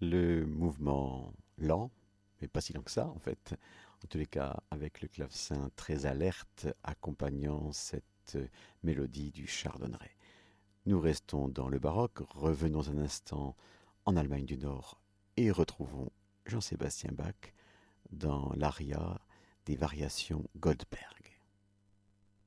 le mouvement lent, mais pas si lent que ça en fait, en tous les cas avec le clavecin très alerte accompagnant cette mélodie du chardonneret. Nous restons dans le baroque, revenons un instant en Allemagne du Nord et retrouvons Jean-Sébastien Bach dans l'aria des variations Goldberg.